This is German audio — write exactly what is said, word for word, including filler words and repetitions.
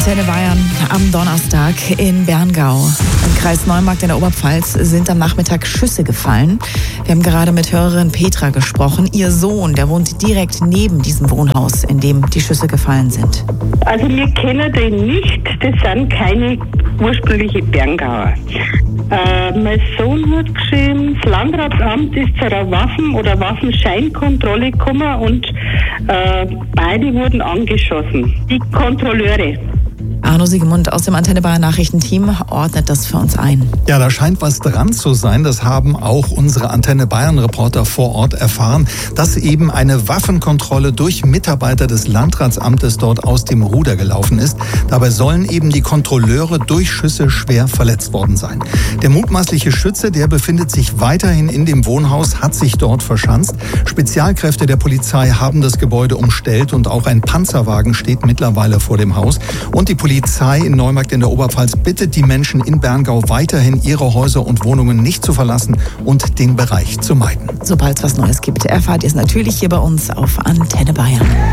Antenne Bayern am Donnerstag in Berngau. Im Kreis Neumarkt in der Oberpfalz sind am Nachmittag Schüsse gefallen. Wir haben gerade mit Hörerin Petra gesprochen. Ihr Sohn, der wohnt direkt neben diesem Wohnhaus, in dem die Schüsse gefallen sind. Also wir kennen den nicht, das sind keine ursprünglichen Berngauer. Äh, mein Sohn hat geschrieben, das Landratsamt ist zu einer Waffen- oder Waffenscheinkontrolle gekommen und äh, beide wurden angeschossen. Die Kontrolleure. Arno Siegemund aus dem Antenne Bayern Nachrichtenteam ordnet das für uns ein. Ja, da scheint was dran zu sein. Das haben auch unsere Antenne Bayern Reporter vor Ort erfahren, dass eben eine Waffenkontrolle durch Mitarbeiter des Landratsamtes dort aus dem Ruder gelaufen ist. Dabei sollen eben die Kontrolleure durch Schüsse schwer verletzt worden sein. Der mutmaßliche Schütze, der befindet sich weiterhin in dem Wohnhaus, hat sich dort verschanzt. Spezialkräfte der Polizei haben das Gebäude umstellt und auch ein Panzerwagen steht mittlerweile vor dem Haus. Und die Polizei Die Polizei in Neumarkt in der Oberpfalz bittet die Menschen in Berngau weiterhin ihre Häuser und Wohnungen nicht zu verlassen und den Bereich zu meiden. Sobald es was Neues gibt, erfahrt ihr es natürlich hier bei uns auf Antenne Bayern.